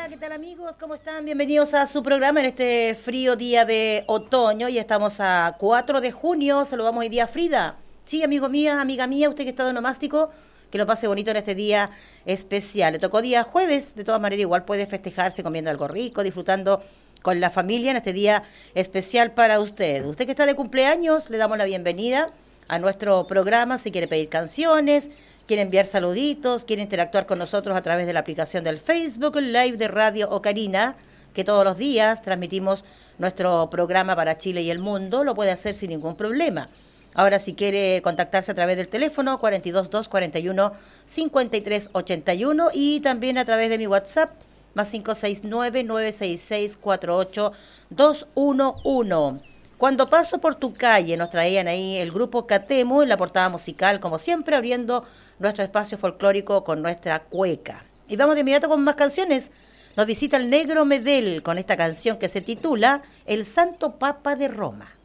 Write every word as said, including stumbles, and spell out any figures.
¿qué tal amigos? ¿Cómo están? Bienvenidos a su programa en este frío día de otoño. Y estamos a cuatro de junio. Saludamos hoy día a Frida. Sí, amigo mía, amiga mía, usted que está de onomástico, que lo pase bonito en este día especial. Le tocó día jueves, de todas maneras igual puede festejarse comiendo algo rico, disfrutando con la familia en este día especial para usted. Usted que está de cumpleaños, le damos la bienvenida a nuestro programa. Si quiere pedir canciones, quiere enviar saluditos, quiere interactuar con nosotros a través de la aplicación del Facebook Live de Radio Ocarina, que todos los días transmitimos nuestro programa para Chile y el mundo, lo puede hacer sin ningún problema. Ahora, si quiere contactarse a través del teléfono cuatro dos dos, cuatro uno, cinco tres ocho uno y también a través de mi WhatsApp, más cinco seis nueve, nueve seis seis, cuatro ocho dos uno uno. Cuando paso por tu calle, nos traían ahí el grupo Catemu en la portada musical, como siempre, abriendo nuestro espacio folclórico con nuestra cueca. Y vamos de inmediato con más canciones. Nos visita el Negro Medel con esta canción que se titula El Santo Papa de Roma.